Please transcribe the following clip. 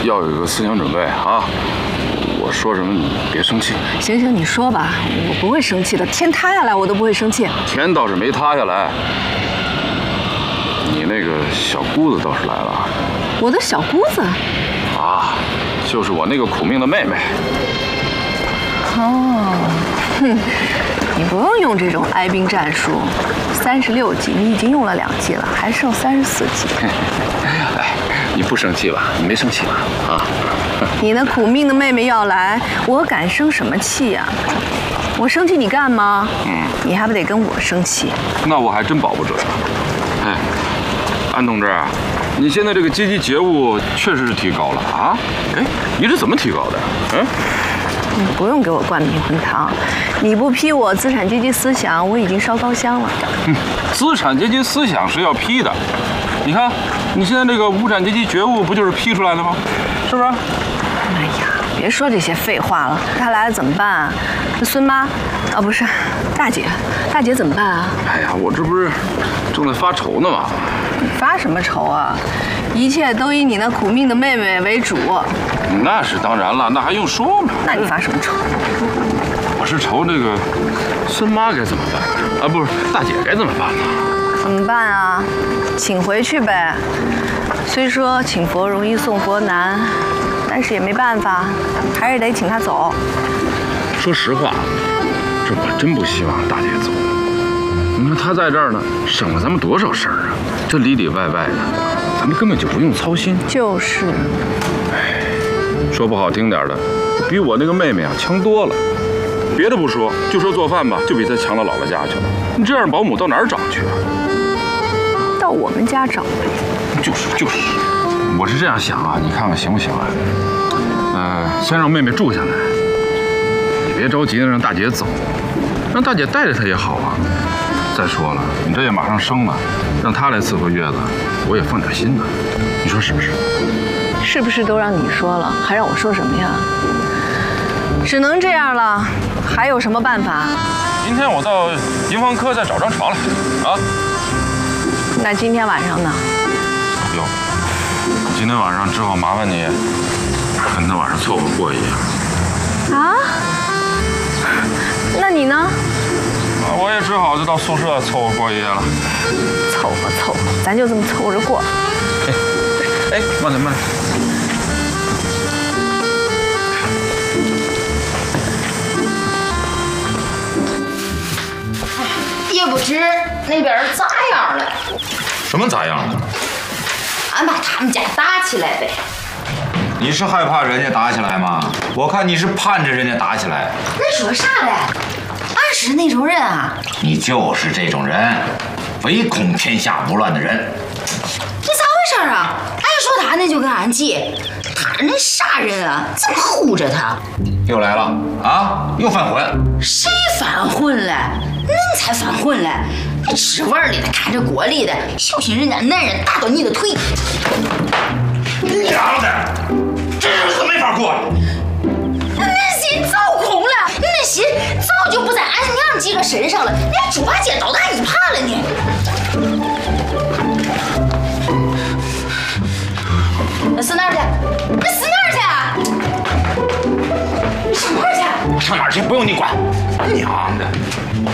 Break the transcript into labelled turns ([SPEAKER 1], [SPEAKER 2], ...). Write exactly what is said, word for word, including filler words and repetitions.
[SPEAKER 1] 要有一个思想准备啊！我说什么你别生气。
[SPEAKER 2] 行行，你说吧，我不会生气的。天塌下来我都不会生气。
[SPEAKER 1] 天倒是没塌下来，你那个小姑子倒是来了。
[SPEAKER 2] 我的小姑子？
[SPEAKER 1] 啊，就是我那个苦命的妹妹。
[SPEAKER 2] 哦，哼，你不用用这种哀兵战术。三十六计你已经用了两计了，还剩三十四计。
[SPEAKER 1] 哎，你不生气吧？你没生气吧？啊？
[SPEAKER 2] 你那苦命的妹妹要来，我敢生什么气呀？我生气你干吗？嗯，你还不得跟我生气？
[SPEAKER 1] 那我还真保不准了。哎，安同志，你现在这个阶级觉悟确实是提高了啊！哎，你这怎么提高的？嗯？
[SPEAKER 2] 你不用给我灌迷魂汤，你不批我资产阶级思想，我已经烧高香了。
[SPEAKER 1] 嗯，资产阶级思想是要批的，你看你现在这个无产阶级觉悟不就是批出来的吗？是不是？
[SPEAKER 2] 哎呀，别说这些废话了。她来了怎么办啊？那孙妈，啊不是，大姐，大姐怎么办啊？
[SPEAKER 1] 哎呀，我这不是正在发愁呢吗？
[SPEAKER 2] 你发什么愁啊？一切都以你那苦命的妹妹为主。
[SPEAKER 1] 那是当然了，那还用说吗？
[SPEAKER 2] 那你发什么愁？
[SPEAKER 1] 我是愁这个孙妈该怎么办啊？不是大姐该怎么办呢？
[SPEAKER 2] 怎么办啊？请回去呗。虽说请佛容易送佛难，但是也没办法，还是得请她走。
[SPEAKER 1] 说实话，这我真不希望大姐走。你看她在这儿呢，省了咱们多少事儿啊！这里里外外的，咱们根本就不用操心。
[SPEAKER 2] 就是。
[SPEAKER 1] 哎，说不好听点的，比我那个妹妹啊强多了。别的不说，就说做饭吧，就比她强到姥姥家去了。你这样保姆到哪儿找去啊？
[SPEAKER 2] 到我们家找呗。
[SPEAKER 1] 就是就是，我是这样想啊，你看看行不行啊？呃，先让妹妹住下来，你别着急让大姐走，让大姐带着她也好啊。再说了，你这也马上生了，让她来伺候月子，我也放点心呢。你说是不是？
[SPEAKER 2] 是不是都让你说了，还让我说什么呀？只能这样了，还有什么办法？
[SPEAKER 1] 明天我到营房科再找张床来，啊？
[SPEAKER 2] 那今天晚上呢？
[SPEAKER 1] 哟，今天晚上只好麻烦你跟他晚上凑合过一夜。
[SPEAKER 2] 啊？那你呢？
[SPEAKER 1] 啊，我也只好就到宿舍凑合过一夜了。
[SPEAKER 2] 凑合凑合，咱就这么凑合着过。
[SPEAKER 1] 哎，哎，慢点慢点。
[SPEAKER 3] 也不知那边咋样了？
[SPEAKER 4] 什么咋样了？
[SPEAKER 3] 俺把他们家打起来呗。
[SPEAKER 4] 你是害怕人家打起来吗？我看你是盼着人家打起来。
[SPEAKER 3] 恁说啥嘞？俺是那种人啊。
[SPEAKER 4] 你就是这种人，唯恐天下不乱的人。
[SPEAKER 3] 你咋回事啊？俺说他，恁就跟俺急。他那啥人啊？怎么护着他？
[SPEAKER 4] 又来了啊！又犯混。
[SPEAKER 3] 谁犯混了？恁才犯混了！你吃碗里的看着锅里的，小心人家男人打到你的腿。
[SPEAKER 4] 娘的，这日子没法过了。
[SPEAKER 3] 恁心早空了，恁心早就不在俺娘几个身上了，连猪八戒、倒打一耙了呢。那死哪儿去？那死哪儿去啊？你上哪儿去？
[SPEAKER 4] 上哪儿去不用你管。娘的！